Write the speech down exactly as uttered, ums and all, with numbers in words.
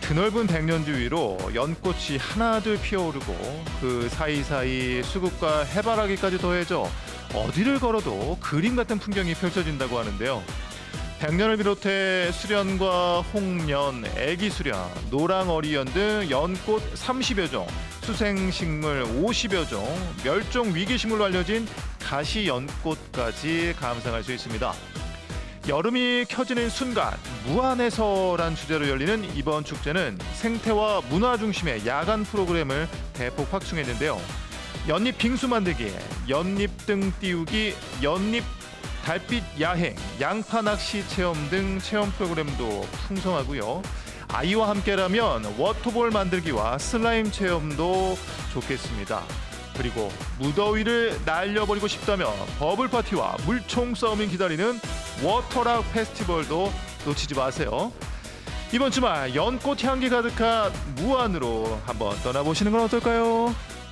드넓은 백년지 위로 연꽃이 하나둘 피어오르고 그 사이사이 수국과 해바라기까지 더해져 어디를 걸어도 그림 같은 풍경이 펼쳐진다고 하는데요. 백년을 비롯해 수련과 홍련, 애기수련, 노랑어리연 등 연꽃 삼십여 종, 수생식물 오십여 종, 멸종 위기식물로 알려진 가시연꽃까지 감상할 수 있습니다. 여름이 켜지는 순간 무안에서란 주제로 열리는 이번 축제는 생태와 문화 중심의 야간 프로그램을 대폭 확충했는데요. 연잎 빙수 만들기, 연잎 등 띄우기, 연잎 달빛 야행, 양파 낚시 체험 등 체험 프로그램도 풍성하고요. 아이와 함께라면 워터볼 만들기와 슬라임 체험도 좋겠습니다. 그리고 무더위를 날려버리고 싶다면 버블 파티와 물총 싸움이 기다리는 워터락 페스티벌도 놓치지 마세요. 이번 주말 연꽃 향기 가득한 무안으로 한번 떠나보시는 건 어떨까요?